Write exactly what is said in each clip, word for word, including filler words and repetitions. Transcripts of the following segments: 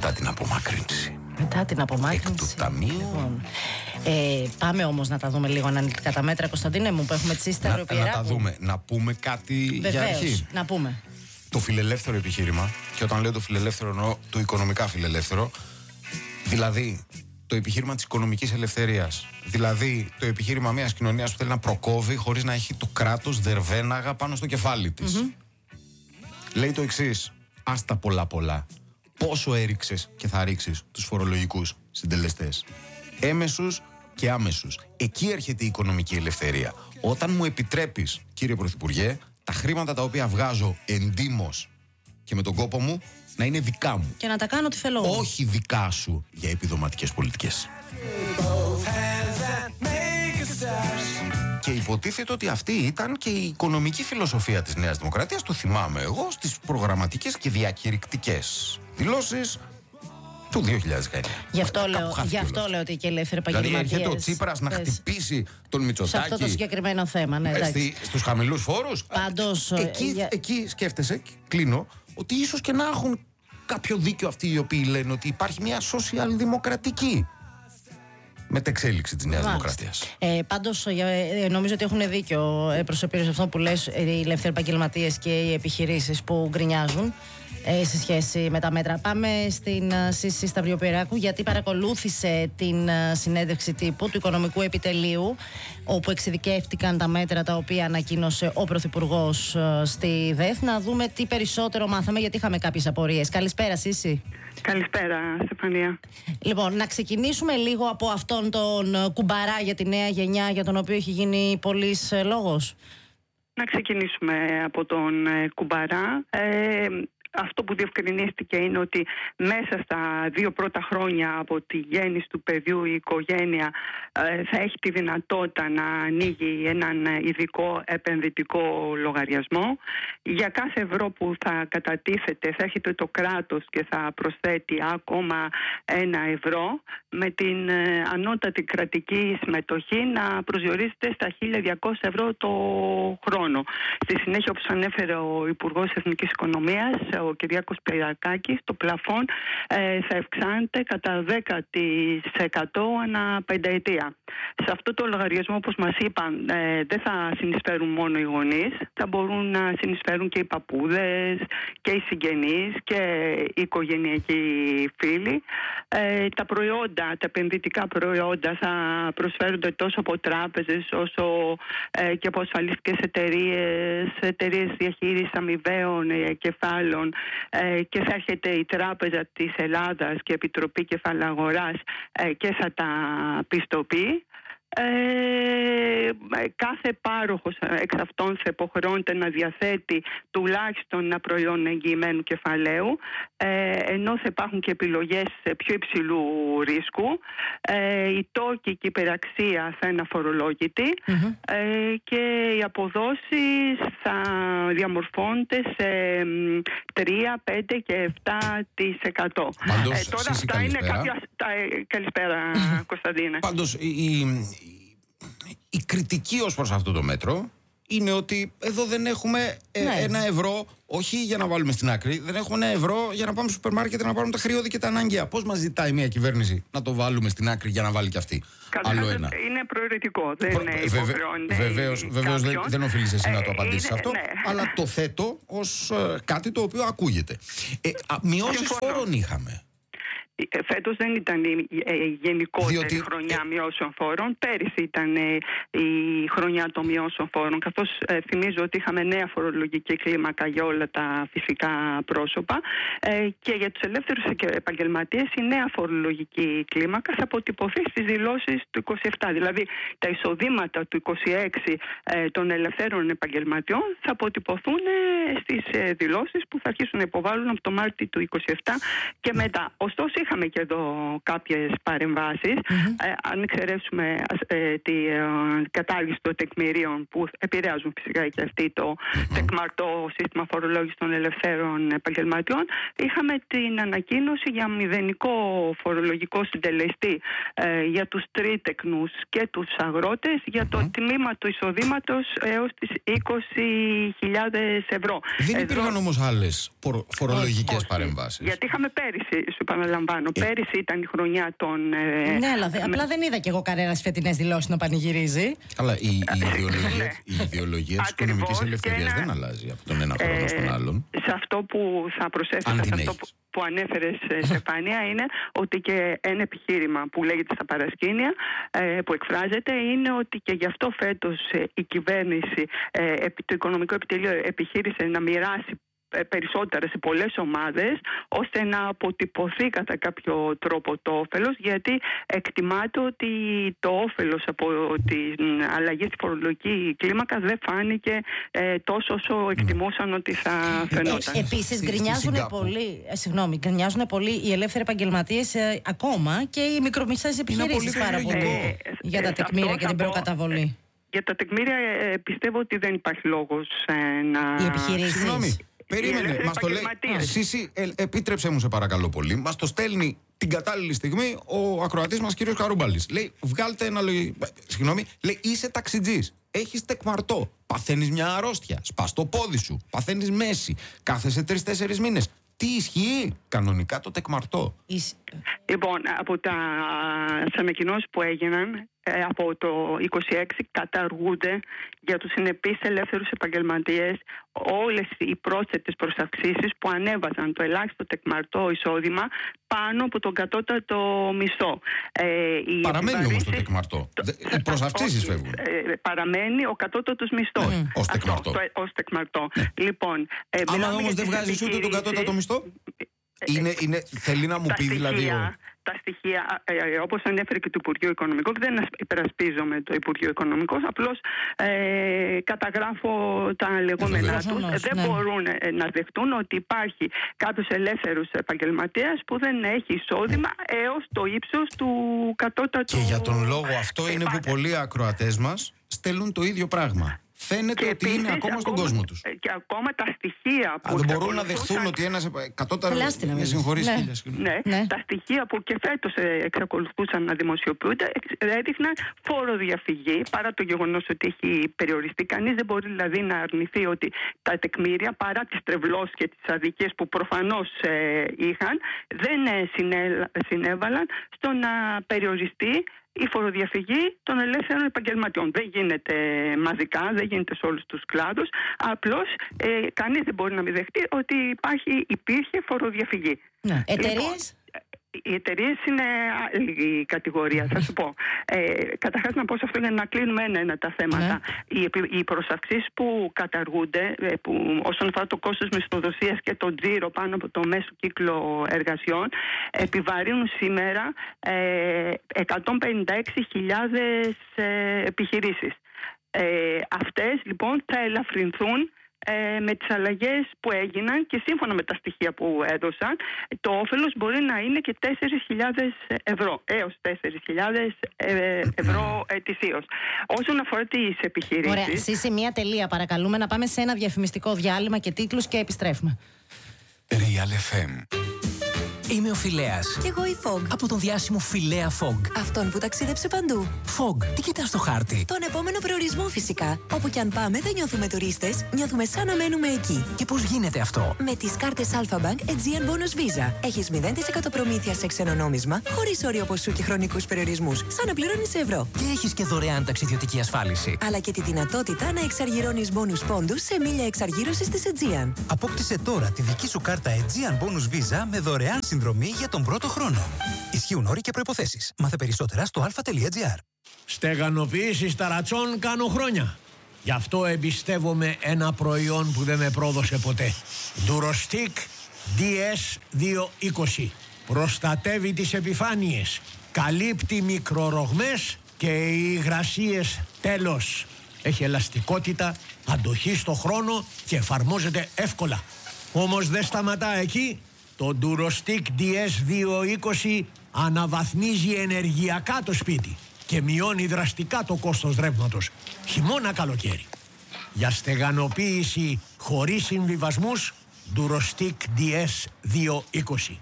μετά την απομάκρυνση. Μετά την απομάκρυνση. Εκ του ταμείου. Λοιπόν. Ε, πάμε όμως να τα δούμε λίγο αναλυτικά τα μέτρα, Κωνσταντίνε μου, που έχουμε τσίσει τα αεροπλάνα. Να τα δούμε. Να πούμε κάτι. Βεβαίως, για αρχή. να πούμε. Το φιλελεύθερο επιχείρημα, και όταν λέω το φιλελεύθερο εννοώ το οικονομικά φιλελεύθερο, δηλαδή το επιχείρημα της οικονομικής ελευθερίας, δηλαδή το επιχείρημα μιας κοινωνίας που θέλει να προκόβει χωρίς να έχει το κράτος δερβέναγα πάνω στο κεφάλι της. Mm-hmm. Λέει το εξής: άστα πολλά πολλά. Πόσο έριξες και θα ρίξεις τους φορολογικούς συντελεστές, έμεσους και άμεσους? Εκεί έρχεται η οικονομική ελευθερία. Όταν μου επιτρέπεις, κύριε Πρωθυπουργέ, τα χρήματα τα οποία βγάζω εντύμως και με τον κόπο μου να είναι δικά μου. Και να τα κάνω ό,τι θέλω. Όχι δικά σου για επιδοματικές πολιτικές. Και υποτίθεται ότι αυτή ήταν και η οικονομική φιλοσοφία της Νέας Δημοκρατίας, το θυμάμαι εγώ, στις προγραμματικές και διακηρυκτικές δηλώσεις του δύο χιλιάδες δεκαεννιά. Γι' αυτό, λέω, γι αυτό λέω ότι και οι ελεύθεροι επαγγελματίες. Δηλαδή έρχεται ο Τσίπρας να χτυπήσει τον Μητσοτάκη. Σε αυτό το συγκεκριμένο θέμα, ναι, στη, στους χαμηλούς φόρους. Πάντως, εκεί, για... εκεί σκέφτεσαι, κλείνω, ότι ίσως και να έχουν κάποιο δίκιο αυτοί οι οποίοι λένε ότι υπάρχει μια σοσιαλδημοκρατική μετεξέλιξη της Νέας Δημοκρατίας. Ε, πάντως, ε, νομίζω ότι έχουν δίκιο ε, προς επίρρωση αυτό που λες, ε, οι ελεύθεροι επαγγελματίες και οι επιχειρήσεις που γκρινιάζουν ε, σε σχέση με τα μέτρα. Πάμε στην uh, Σύση Σταυριοπυράκου, γιατί παρακολούθησε την uh, συνέντευξη τύπου του Οικονομικού Επιτελείου, όπου εξειδικεύτηκαν τα μέτρα τα οποία ανακοίνωσε ο Πρωθυπουργός uh, στη ΔΕΘ. Να δούμε τι περισσότερο μάθαμε, γιατί είχαμε κάποιες απορίες. Καλησπέρα, Σύση. Καλησπέρα, Στεφανία. Λοιπόν, να ξεκινήσουμε λίγο από αυτόν τον κουμπαρά για τη νέα γενιά, για τον οποίο έχει γίνει πολλής λόγος. Να ξεκινήσουμε από τον κουμπαρά. Ε, Αυτό που διευκρινίστηκε είναι ότι μέσα στα δύο πρώτα χρόνια από τη γέννηση του παιδιού η οικογένεια ε, θα έχει τη δυνατότητα να ανοίγει έναν ειδικό επενδυτικό λογαριασμό. Για κάθε ευρώ που θα κατατίθεται θα έρχεται το κράτος και θα προσθέτει ακόμα ένα ευρώ, με την ε, ανώτατη κρατική συμμετοχή να προσδιορίζεται στα χίλια διακόσια ευρώ το χρόνο. Στη συνέχεια, όπως ανέφερε ο Υπουργός Εθνικής Οικονομίας, ο Κυριάκος Πυρακάκης, το πλαφόν ε, θα αυξάνεται κατά δέκα τοις εκατό ανά πενταετία. Σε αυτό το λογαριασμό, όπως μας είπαν, ε, δεν θα συνεισφέρουν μόνο οι γονείς, θα μπορούν να συνεισφέρουν και οι παππούδες και οι συγγενείς και οι οικογενειακοί φίλοι. Ε, τα προϊόντα, τα επενδυτικά προϊόντα θα προσφέρονται τόσο από τράπεζες όσο ε, και από ασφαλιστικές εταιρείες, εταιρείες διαχείρισης αμοιβαίων ε, κεφάλων, ε, και θα έρχεται η Τράπεζα της Ελλάδας και η Επιτροπή Κεφαλαίου Αγοράς ε, και θα τα πιστοποιεί. Ε, κάθε πάροχος εξ αυτών θα υποχρεώνεται να διαθέτει τουλάχιστον ένα προϊόν εγγυημένου κεφαλαίου, ε, ενώ θα υπάρχουν και επιλογές πιο υψηλού ρίσκου. Ε, η τόκοι και η υπεραξία θα είναι αφορολόγητη, mm-hmm. ε, και οι αποδόσεις θα διαμορφώνονται σε τρία, πέντε και επτά τοις εκατό. Πάντως, ε, τώρα Σύση, αυτά είναι καλησπέρα. κάποια... Καλησπέρα, Κωνσταντίνε. Πάντως, η, η, η κριτική ως προς αυτό το μέτρο είναι ότι εδώ δεν έχουμε ε, ναι. ένα ευρώ, όχι για να βάλουμε στην άκρη, δεν έχουμε ένα ευρώ για να πάμε στο σούπερ μάρκετ να πάρουμε τα χρειώδη και τα ανάγκαια. Πώς μας ζητάει μια κυβέρνηση να το βάλουμε στην άκρη για να βάλει και αυτή? Άλλο ένα. Είναι προαιρετικό, δεν είναι υποχρεώνεται. Βεβαίως, βεβαίως δεν, δεν οφείλεις εσύ ε, να το απαντήσεις είναι, αυτό, ναι. αλλά το θέτω ως ε, κάτι το οποίο ακούγεται. Ε, μειώσεις φόρων είχαμε. Φέτος δεν ήταν η γενικότερη Διότι... χρονιά μειώσεων φόρων. Πέρυσι ήταν η χρονιά των μειώσεων φόρων, καθώς ε, θυμίζω ότι είχαμε νέα φορολογική κλίμακα για όλα τα φυσικά πρόσωπα, ε, και για τους ελεύθερους επαγγελματίες η νέα φορολογική κλίμακα θα αποτυπωθεί στις δηλώσεις του είκοσι επτά. Δηλαδή τα εισοδήματα του είκοσι έξι ε, των ελευθέρων επαγγελματιών θα αποτυπωθούν ε, στις ε, δηλώσεις που θα αρχίσουν να υποβάλλουν από το Μάρτιο του είκοσι επτά και μετά. Ωστόσο, είχαμε και εδώ κάποιες παρεμβάσεις. Mm-hmm. Ε, αν εξαιρέσουμε ε, τη ε, κατάργηση των τεκμηρίων που επηρεάζουν φυσικά και αυτή το mm-hmm. τεκμαρτό σύστημα φορολόγησης των ελευθέρων επαγγελματιών, είχαμε την ανακοίνωση για μηδενικό φορολογικό συντελεστή ε, για τους τρίτεκνους και τους αγρότες για το mm-hmm. τιμήμα του εισοδήματος έως τις είκοσι χιλιάδες ευρώ. Δεν υπήρχαν εδώ... όμως άλλες φορολογικές παρεμβάσεις. Γιατί είχαμε πέρυσι, σου επαναλαμβάνω. Ε. Πέρυσι ήταν η χρονιά των. Ε, ναι, αλλά δε, με... απλά δεν είδα κι εγώ κανένα φετινές δηλώσεις να πανηγυρίζει. Αλλά η, η ιδεολογία, η ιδεολογία της οικονομικής ελευθερίας ένα... δεν αλλάζει από τον ένα χρόνο ε, στον άλλον. Σε αυτό που θα προσέφερα, σε αυτό που, που ανέφερες, Στεφάνια, είναι ότι και ένα επιχείρημα που λέγεται στα παρασκήνια, ε, που εκφράζεται, είναι ότι και γι' αυτό φέτος ε, η κυβέρνηση, ε, το Οικονομικό Επιτελείο επιχείρησε να μοιράσει περισσότερα σε πολλές ομάδες, ώστε να αποτυπωθεί κατά κάποιο τρόπο το όφελος, γιατί εκτιμάται ότι το όφελος από την αλλαγή στη φορολογική κλίμακα δεν φάνηκε ε, τόσο όσο εκτιμούσαν ότι θα φαινόταν. Ε, επίσης γκρινιάζουν πολύ, ε, συγγνώμη, γκρινιάζουν πολύ οι ελεύθεροι επαγγελματίες ε, ακόμα και οι μικρομεσαίες επιχειρήσεις πάρα πολύ ε, για τα τεκμήρια και την προκαταβολή. Για τα τεκμήρια ε, πιστεύω ότι δεν υπάρχει λόγος ε, να... Οι επιχειρήσεις. Περίμενε, μας το λέει. Σύση, ε, επίτρεψέ μου σε παρακαλώ πολύ. Μας το στέλνει την κατάλληλη στιγμή ο ακροατής μας κύριος Καρούμπαλης. Λέει, βγάλτε ένα λογικό. Συγγνώμη, λέει, είσαι ταξιτζής. Έχεις τεκμαρτό. Παθαίνεις μια αρρώστια. Σπάς το πόδι σου. Παθαίνεις μέση. Κάθεσαι τρεις-τέσσερις μήνες. Τι ισχύει κανονικά το τεκμαρτό? Λοιπόν, από τα ανακοινώσεις που έγιναν από το είκοσι έξι καταργούνται για τους συνεπείς ελεύθερους επαγγελματίες όλες οι πρόσθετες προσαυξήσεις που ανέβαζαν το ελάχιστο τεκμαρτό εισόδημα πάνω από τον κατώτατο μισθό. Ε, παραμένει όμως το τεκμαρτό. Το, οι προσαυξήσεις φεύγουν. Ε, παραμένει ο κατώτατος μισθός. Mm. Ως τεκμαρτό. Αυτό, ως τεκμαρτό. Mm. Λοιπόν, ε, άμα όμως δεν βγάζεις ούτε τον κατώτατο μισθό, είναι, είναι, θέλει να μου πει στοιχεία, δηλαδή... Ο... Τα στοιχεία, ε, ε, όπως ανέφερε και το Υπουργείο Οικονομικών, δεν υπερασπίζομαι το Υπουργείο Οικονομικών, απλώς ε, καταγράφω τα λεγόμενά τους. Ε, δεν ναι. μπορούν ε, να δεχτούν ότι υπάρχει κάποιος ελεύθερος επαγγελματίας που δεν έχει εισόδημα έως το ύψος του κατώτατου. Και για τον λόγο αυτό είναι που πολλοί ακροατές μας στέλνουν το ίδιο πράγμα. Φαίνεται και ότι επίσης, είναι ακόμα, ακόμα στον κόσμο τους. Και ακόμα τα στοιχεία που. Αν δεν μπορούν να δεχθούν ότι ένας κατώτατος. Με συγχωρείς, ναι. χίλια, ναι. ναι, τα στοιχεία που και φέτος εξακολουθούσαν να δημοσιοποιούνται έδειχναν φόροδιαφυγή, παρά το γεγονός ότι έχει περιοριστεί. Κανείς δεν μπορεί δηλαδή να αρνηθεί ότι τα τεκμήρια, παρά τις τρευλώσεις και τις αδικίες που προφανώς ε, είχαν, δεν ε, συνέ, συνέβαλαν στο να περιοριστεί η φοροδιαφυγή των ελεύθερων επαγγελματιών. Δεν γίνεται μαζικά, δεν γίνεται σε όλους τους κλάδους. Απλώς ε, κανείς δεν μπορεί να μην δεχτεί ότι υπάρχει, υπήρχε φοροδιαφυγή. Ναι. Εταιρείες? Λοιπόν, οι εταιρείες είναι άλλη κατηγορία, θα σου πω. Ε, καταρχάς να πω σε αυτό για να κλείνουμε ένα-ένα τα θέματα. Ναι. Οι, οι προσαυξήσεις που καταργούνται, που, όσον αφορά το κόστος μισθοδοσίας και το τζίρο πάνω από το μέσο κύκλο εργασιών, επιβαρύνουν σήμερα ε, εκατόν πενήντα έξι χιλιάδες ε, επιχειρήσεις. Ε, αυτές λοιπόν θα ελαφρυνθούν Ε, με τις αλλαγές που έγιναν και σύμφωνα με τα στοιχεία που έδωσαν, το όφελος μπορεί να είναι και τέσσερις χιλιάδες ευρώ, έως τέσσερις χιλιάδες ευρώ ετησίως. Όσον αφορά τις επιχειρήσεις... Ωραία, Σύση, μία τελεία παρακαλούμε, να πάμε σε ένα διαφημιστικό διάλειμμα και τίτλους και επιστρέφουμε. Real εφ εμ. Είμαι ο Φιλέας. Κι εγώ η Fog. Από τον διάσημο Φιλέα Fog. Αυτόν που ταξίδεψε παντού. Fog, τι κοιτάς στο χάρτη? Τον επόμενο προορισμό φυσικά. Όπου κι αν πάμε δεν νιώθουμε τουρίστες, νιώθουμε σαν να μένουμε εκεί. Και πώς γίνεται αυτό? Με τις κάρτες Alpha Bank Aegean Bonus Visa. Έχεις μηδέν τοις εκατό προμήθεια σε ξένο νόμισμα, χωρίς όριο ποσού και χρονικούς περιορισμούς. Σαν να πληρώνεις σε ευρώ. Και έχεις και δωρεάν ταξιδιωτική ασφάλιση. Αλλά και τη δυνατότητα να εξαργυρώνεις bonus πόντους σε μίλια εξαργύρωσης της Aegean. Απόκτησε τώρα τη δική σου κάρτα Aegean Bonus Visa με δωρεάν συνδρομή για τον πρώτο χρόνο. Ισχύουν όροι και προϋποθέσεις. Μάθε περισσότερα στο αλφα τελεία τζι αρ. Στεγανοποίηση ταρατσών κάνω χρόνια. Γι' αυτό εμπιστεύομαι ένα προϊόν που δεν με πρόδωσε ποτέ. Durostic ντι ες διακόσια είκοσι. Προστατεύει τις επιφάνειες. Καλύπτει μικρορογμές και οι υγρασίες τέλος. Έχει ελαστικότητα, αντοχή στο χρόνο και εφαρμόζεται εύκολα. Όμως δεν σταματά εκεί. Το Durostick ντι ες διακόσια είκοσι αναβαθμίζει ενεργειακά το σπίτι και μειώνει δραστικά το κόστος ρεύματος, χειμώνα καλοκαίρι. Για στεγανοποίηση χωρίς συμβιβασμούς, Durostick ντι ες διακόσια είκοσι.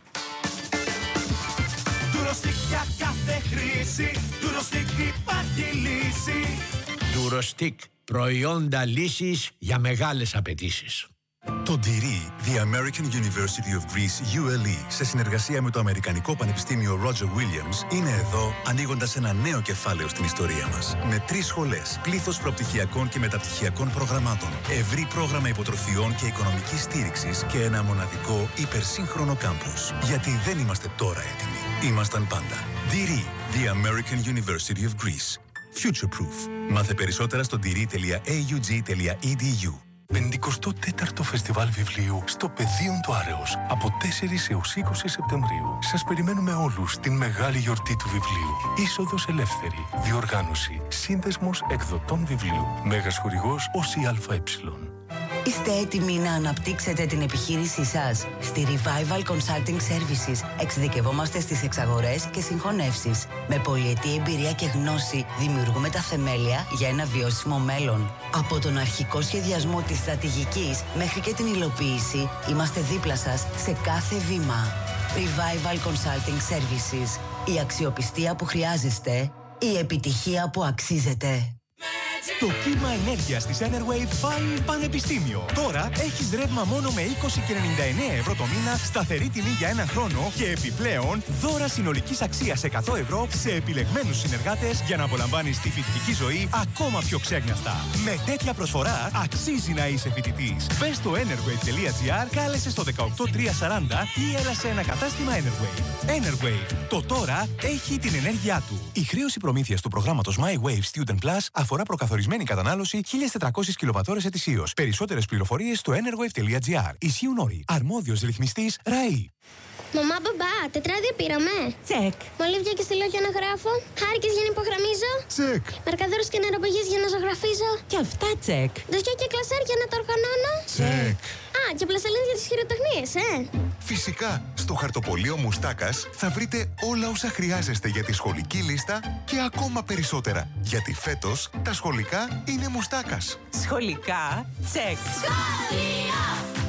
Durostick για κάθε χρήση, Durostick υπάρχει λύση. Durostick, προϊόντα λύσης για μεγάλες απαιτήσεις. Το ντυρί, The American University of Greece, γιου ελ ι, σε συνεργασία με το Αμερικανικό Πανεπιστήμιο Roger Williams, είναι εδώ ανοίγοντας ένα νέο κεφάλαιο στην ιστορία μας. Με τρεις σχολές, πλήθος προπτυχιακών και μεταπτυχιακών προγραμμάτων, ευρύ πρόγραμμα υποτροφιών και οικονομικής στήριξης και ένα μοναδικό υπερσύγχρονο κάμπους. Γιατί δεν είμαστε τώρα έτοιμοι. Ήμασταν πάντα. ντυρί, The American University of Greece. Future Proof. Μάθε περισσότερα στο ντυρί τελεία έι γιου τζι τελεία ι ντι γιου. πενηκοστό τέταρτο Φεστιβάλ Βιβλίου στο Πεδίον του Άρεως από τέσσερις έως είκοσι Σεπτεμβρίου. Σας περιμένουμε όλους την μεγάλη γιορτή του βιβλίου. Είσοδος ελεύθερη. Διοργάνωση. Σύνδεσμος εκδοτών βιβλίου. Μέγας χορηγός ΟΣΙΑΕ. Είστε έτοιμοι να αναπτύξετε την επιχείρησή σας? Στη Revival Consulting Services εξειδικευόμαστε στις εξαγορές και συγχωνεύσεις. Με πολυετή εμπειρία και γνώση δημιουργούμε τα θεμέλια για ένα βιώσιμο μέλλον. Από τον αρχικό σχεδιασμό της στρατηγικής μέχρι και την υλοποίηση, είμαστε δίπλα σας σε κάθε βήμα. Revival Consulting Services. Η αξιοπιστία που χρειάζεστε, η επιτυχία που αξίζετε. Το κύμα ενέργειας της Enerwave πάει πανεπιστήμιο. Τώρα έχεις ρεύμα μόνο με είκοσι και ενενήντα εννέα ευρώ το μήνα, σταθερή τιμή για ένα χρόνο και επιπλέον δώρα συνολικής αξίας εκατό ευρώ σε επιλεγμένους συνεργάτες για να απολαμβάνεις τη φοιτητική ζωή ακόμα πιο ξέγνιαστα. Με τέτοια προσφορά αξίζει να είσαι φοιτητής. Μπες στο enerwave τελεία τζι άρ, κάλεσε στο δεκαοκτώ τριακόσια σαράντα ή έλα σε ένα κατάστημα Enerwave. Enerwave. Το τώρα έχει την ενέργειά του. Η χρέωση προμήθειας του προγράμματος My Wave Student Plus αφορά προκαθορισμένη κατανάλωση χίλιες τετρακόσιες κιλοβατόρες ετησίως. Περισσότερες πληροφορίες στο enerwave τελεία τζι άρ. Ισχύουν όροι. Αρμόδιος ρυθμιστής ΡΑΗ. Μαμά, μπαμπά, τετράδια πήραμε. Τσεκ. Μολύβια και στυλό για να γράφω. Χάρηκες για να υπογραμμίζω. Τσεκ. Μαρκαδόρους και νεροπαγίες για να ζωγραφίζω. Και αυτά τσεκ. Δοχεία και κλασέρ για να τα οργανώνω. Τσεκ. Α, και πλαστελίνες για τις χειροτεχνίες, ε. Φυσικά, στο χαρτοπολείο Μουστάκας θα βρείτε όλα όσα χρειάζεστε για τη σχολική λίστα και ακόμα περισσότερα. Γιατί φέτος τα σχολικά είναι Μουστάκας. Σχολικά, τσεκ. Σχολεία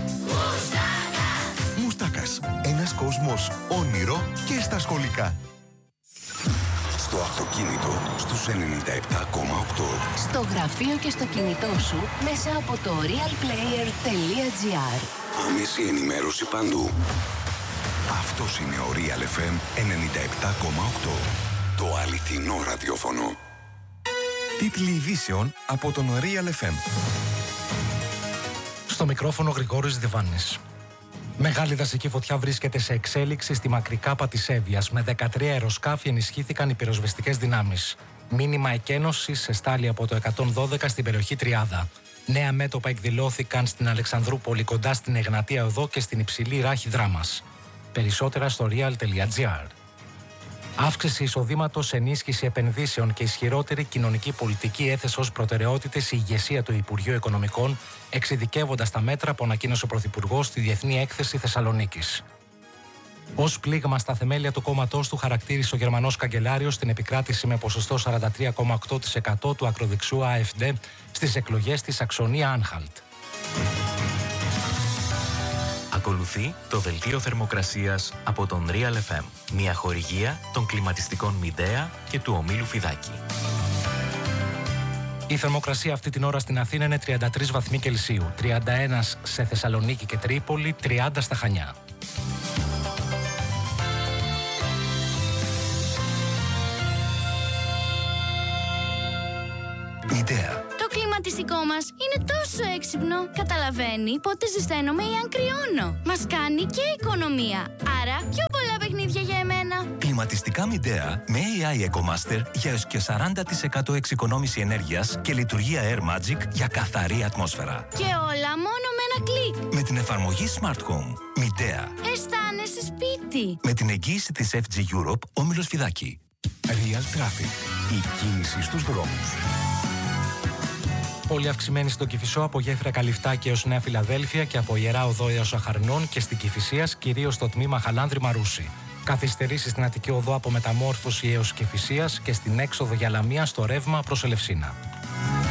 Μουστάκας. Μουστάκας. Ένας κόσμος όνειρο και στα σχολικά. Στο αυτοκίνητο, στους ενενήντα επτά κόμμα οκτώ. Στο γραφείο και στο κινητό σου, μέσα από το realplayer τελεία τζι άρ. Άμεση ενημέρωση παντού. Αυτός είναι ο Real εφ εμ ενενήντα επτά κόμμα οκτώ. Το αληθινό ραδιόφωνο. Τίτλοι ειδήσεων από τον Real εφ εμ. Στο μικρόφωνο Γρηγόρης Διβάνης. Μεγάλη δασική φωτιά βρίσκεται σε εξέλιξη στη Μακρικάπα της Εύβοιας. Με δεκατρία αεροσκάφη ενισχύθηκαν οι πυροσβεστικές δυνάμεις. Μήνυμα εκένωσης εστάλει από το εκατόν δώδεκα στην περιοχή Τριάδα. Νέα μέτωπα εκδηλώθηκαν στην Αλεξανδρούπολη κοντά στην Εγνατία Οδό και στην υψηλή ράχη Δράμας. Περισσότερα στο real τελεία τζι άρ. Αύξηση εισοδήματος, ενίσχυση επενδύσεων και ισχυρότερη κοινωνική πολιτική έθεσε ως προτεραιότητες η ηγεσία του Υπουργείου Οικονομικών, εξειδικεύοντας τα μέτρα που ανακοίνωσε ο Πρωθυπουργός στη Διεθνή Έκθεση Θεσσαλονίκης. Ως πλήγμα στα θεμέλια του κόμματός του χαρακτήρισε ο Γερμανός καγκελάριος την επικράτηση με ποσοστό σαράντα τρία κόμμα οκτώ τοις εκατό του ακροδεξιού AfD στις εκλογές στη Σαξονία-Άνχαλτ. Ακολουθεί το δελτίο θερμοκρασίας από τον Real εφ εμ, μια χορηγία των κλιματιστικών Midea και του ομίλου Φιδάκη. Η θερμοκρασία αυτή την ώρα στην Αθήνα είναι τριάντα τρεις βαθμοί Κελσίου, τριάντα ένα σε Θεσσαλονίκη και Τρίπολη, τριάντα στα Χανιά. Midea. Το κλιματιστικό μας είναι τόσο έξυπνο. Καταλαβαίνει πότε ζεσταίνομαι ή αν κρυώνω. Μας κάνει και οικονομία. Άρα πιο πολλά παιχνίδια για εμένα. Κλιματιστικά Midea με έι άι EcoMaster για έως και σαράντα τοις εκατό εξοικονόμηση ενέργειας και λειτουργία Air Magic για καθαρή ατμόσφαιρα. Και όλα μόνο με ένα κλικ. Με την εφαρμογή Smart Home. Midea. Αισθάνεσαι σπίτι. Με την εγγύηση της εφ τζι Europe, όμιλος Φιδάκη. Real Traffic. Η κίνηση στους δρόμους. Πολύ αυξημένη στον Κηφισό από Γέφυρα Καλυφτάκη έως Νέα Φιλαδέλφια και από Ιερά Οδό έως Αχαρνών και στην Κηφισίας κυρίως στο τμήμα Χαλάνδρη Μαρούσι. Καθυστερήσεις στην Αττική Οδό από Μεταμόρφωση έως Κηφισίας και στην έξοδο για Λαμία στο ρεύμα προς Ελευσίνα.